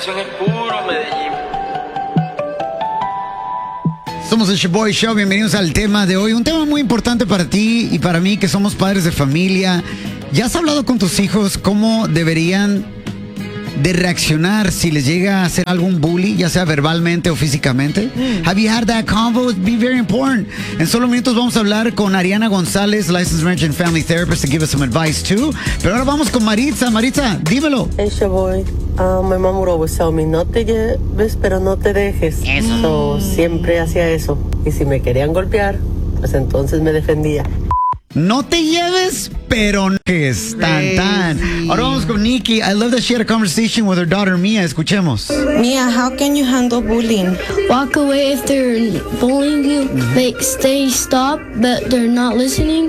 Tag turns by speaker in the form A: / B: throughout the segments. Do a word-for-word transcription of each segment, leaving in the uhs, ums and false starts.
A: estación es puro Medellín.
B: Somos el Shoboy Show, bienvenidos al tema de hoy. Un tema muy importante para ti y para mí, que somos padres de familia. ¿Ya has hablado con tus hijos cómo deberían de reaccionar si les llega a hacer algún bully, ya sea verbalmente o físicamente? Mm. Have you had that convo? It'd be very important. En solo minutos vamos a hablar con Ariana González, Licensed Marriage and Family Therapist, to give us some advice too. Pero ahora vamos con Maritza. Maritza, dímelo.
C: Hey, Shoboy. Uh, my mom would always tell me, no te lleves, pero no te dejes.
B: Eso.
C: So, siempre hacía eso. Y si me querían golpear, pues entonces me defendía.
B: No te lleves, pero no es tan tan. Ahora vamos con Nikki. I love that she had a conversation with her daughter Mia. Escuchemos.
D: Mia, how can you handle bullying?
E: Walk away if they're bullying you. Mm-hmm. Like, stay, stop, but they're not listening.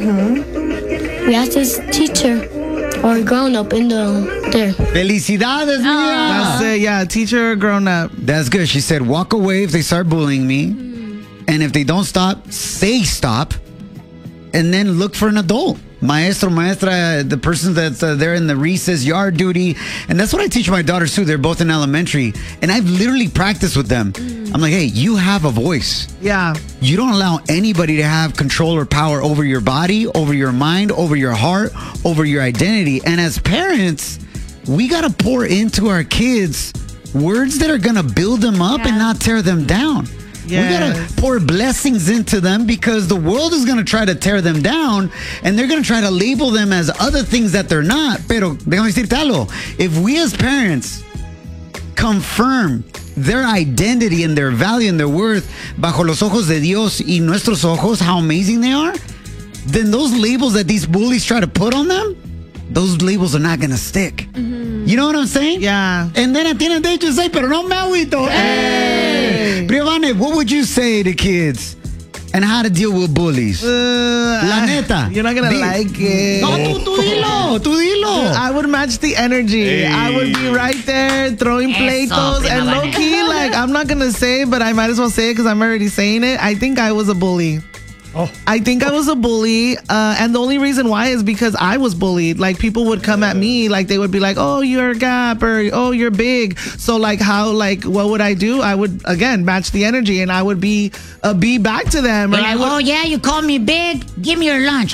E: Mm-hmm. We ask this teacher or grown up in the there.
B: Felicidades, Mia.
F: That's it, yeah, teacher or grown up.
B: That's good. She said, walk away if they start bullying me. Mm-hmm. And if they don't stop, say stop. And then look for an adult. Maestro, maestra, the person that's uh, there in the recess, yard duty. And that's what I teach my daughters too. They're both in elementary. And I've literally practiced with them. Mm. I'm like, hey, you have a voice.
F: Yeah.
B: You don't allow anybody to have control or power over your body, over your mind, over your heart, over your identity. And as parents, we got to pour into our kids words that are going to build them up, yeah, and not tear them down. Yes. We gotta pour blessings into them, because the world is gonna try to tear them down, and they're gonna try to label them as other things that they're not. Pero déjame decirte algo. If we as parents confirm their identity and their value and their worth bajo los ojos de Dios y nuestros ojos, how amazing they are, then those labels that these bullies try to put on them, those labels are not gonna stick. Mm-hmm. You know what I'm saying?
F: Yeah.
B: And then at the end of the day, just say, pero no me agüito. Hey! Priovane, what would you say to kids and how to deal with bullies?
F: Uh,
B: La neta.
F: You're not gonna Di- like it.
B: No, tú, tú dilo, tú dilo.
F: I would match the energy. Hey. I would be right there throwing pleitos, and low key, like, I'm not gonna say, but I might as well say it because I'm already saying it. I think I was a bully. Oh. I think I was a bully, uh, and the only reason why is because I was bullied. Like, people would come at me, like, they would be like, oh, you're a gap, or oh, you're big. So, like, how, like, what would I do? I would, again, match the energy, and I would be uh, be back to them.
G: Like,
F: I would,
G: oh, yeah, you call me big? Give me your lunch.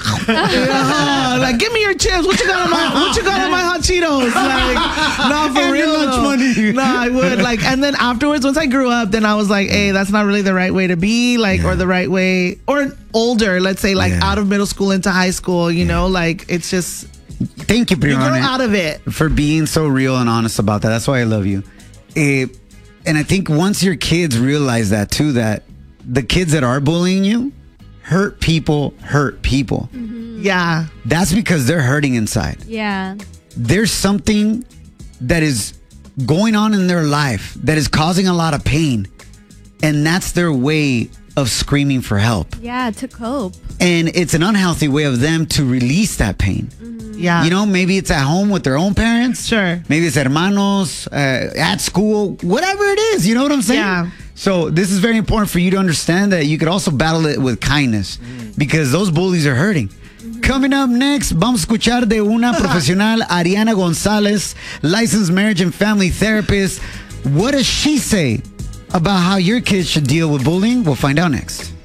F: uh, like, give me your chips. What you got on my, what you got on my hot Cheetos? Like, not for
B: and
F: real.
B: Your lunch money.
F: No, I would. Like, and then afterwards, once I grew up, then I was like, hey, that's not really the right way to be, like, yeah, or the right way, or older, let's say, like, yeah, out of middle school into high school, you yeah, know, like, it's just,
B: thank you, Brianna,
F: you grow out of it,
B: for being so real and honest about that. That's why I love you. Uh, and I think once your kids realize that too, that the kids that are bullying you hurt people hurt people.
F: Mm-hmm. Yeah,
B: that's because they're hurting inside.
H: Yeah,
B: there's something that is going on in their life that is causing a lot of pain, and that's their way of screaming for help.
H: Yeah, to cope.
B: And it's an unhealthy way of them to release that pain.
F: Mm-hmm. Yeah.
B: You know, maybe it's at home with their own parents.
F: Sure.
B: Maybe it's hermanos, uh, at school, whatever it is. You know what I'm saying?
F: Yeah.
B: So this is very important for you to understand that you could also battle it with kindness, mm, because those bullies are hurting. Mm-hmm. Coming up next, vamos a escuchar de una profesional, Ariana González, licensed marriage and family therapist. What does she say about how your kids should deal with bullying? We'll find out next.